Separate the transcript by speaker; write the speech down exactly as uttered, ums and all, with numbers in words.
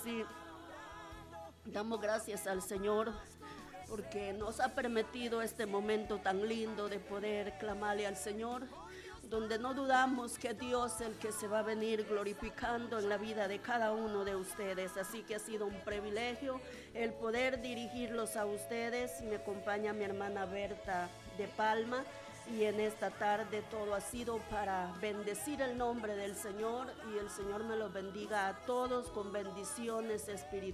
Speaker 1: Sí, damos gracias al Señor porque nos ha permitido este momento tan lindo de poder clamarle al Señor, donde no dudamos que Dios es el que se va a venir glorificando en la vida de cada uno de ustedes. Así que ha sido un privilegio el poder dirigirlos a ustedes. Me acompaña mi hermana Berta de Palma. Y en esta tarde todo ha sido para bendecir el nombre del Señor, y el Señor me lo bendiga a todos con bendiciones espirituales.